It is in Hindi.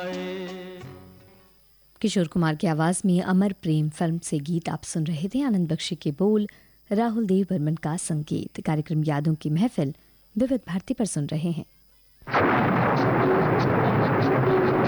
किशोर कुमार की आवाज में अमर प्रेम फिल्म से गीत आप सुन रहे थे। आनंद बख्शी के बोल, राहुल देव बर्मन का संगीत। कार्यक्रम यादों की महफिल विविध भारती पर सुन रहे हैं।